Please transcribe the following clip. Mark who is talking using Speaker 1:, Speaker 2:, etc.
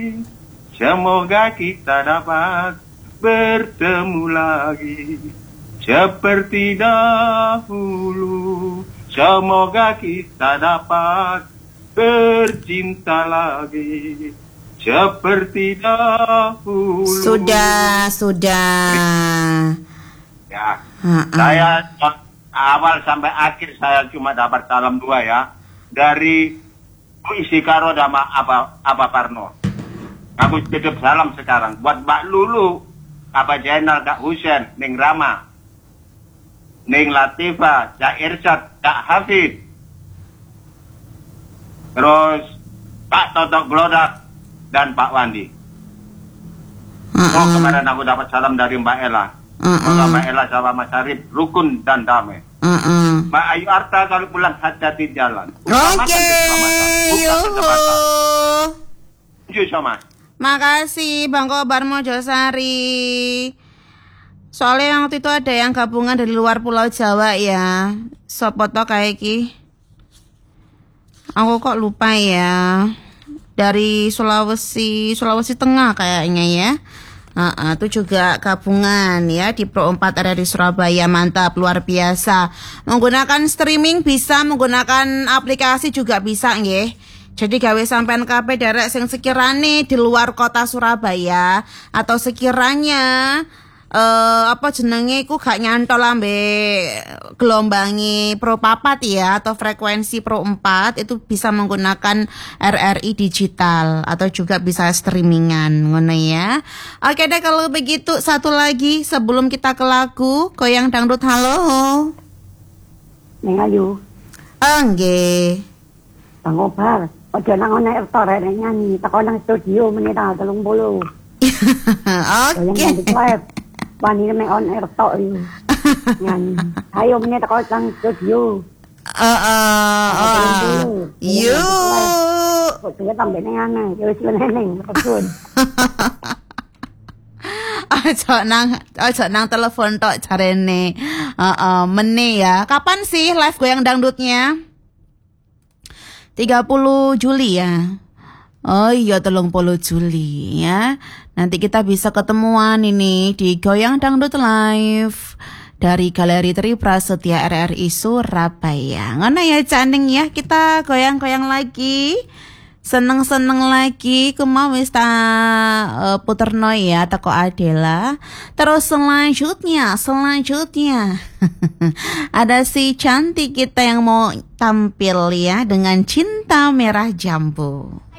Speaker 1: Semoga kita dapat bertemu lagi seperti dahulu. Semoga kita dapat bercinta lagi seperti dahulu.
Speaker 2: Sudah.
Speaker 1: Ya, saya awal sampai akhir saya cuma dapat salam 2 ya. Dari Isi Karo dan Apa Parno. Aku titip salam sekarang buat Mbak Lulu, Apa Jainal, Kak Husen, Ning Rama, Ning Latifah, Kak Irsyad, Kak Hafid. Terus Pak Totok Glodak dan Pak Wandi. Kemarin aku dapat salam dari Mbak Ella. Semoga Mbak Ella sama Mas Arif rukun dan damai. Mbak Ayu Arta kalau pulang hati-hati jalan.
Speaker 2: Oke.
Speaker 1: Thank you, Mas.
Speaker 2: Makasih Bang Kobar Mojosari. Soalnya yang waktu itu ada yang gabungan dari luar Pulau Jawa ya. Sopo to kayak iki? Aku kok lupa ya. Dari Sulawesi Tengah kayaknya ya. Itu juga gabungan ya di Pro 4 RRI Surabaya. Mantap, luar biasa. Menggunakan streaming bisa, menggunakan aplikasi juga bisa nggih. Jadi gawe sampean kabeh derek sing sekirane di luar kota Surabaya atau sekiranya gak nyantol ambe gelombangi Pro 4 ya atau frekuensi Pro 4 itu bisa menggunakan RRI digital atau juga bisa streamingan ngono ya. Oke deh kalau begitu satu lagi sebelum kita ke lagu Goyang Dangdut. Halo.
Speaker 3: Neng Ayu.
Speaker 2: Nggih.
Speaker 3: Bang Obar, ojo nang ana rektor nyanyi, teko nang studio menit 30.
Speaker 2: Oke.
Speaker 3: Wani mek on air tok iki. Nyanyi. Ayo menit teko nang studio.
Speaker 2: Yuk.
Speaker 3: Kok dia tambah neng aneh, ya wis neng telepon.
Speaker 2: Ojo nang telepon tok jarene. Mene ya. Kapan sih live Goyang Dangdutnya? 30 Juli ya. Oh iya 30 Juli ya. Nanti kita bisa ketemuan ini di Goyang Dangdut Live dari Galeri Tri Prasetya RRI Surabaya. Ngono ya Caning ya, kita goyang-goyang lagi. Seneng-seneng lagi kumau wis puterno ya teko Adela. Terus selanjutnya ada si cantik kita yang mau tampil ya dengan Cinta Merah Jambu.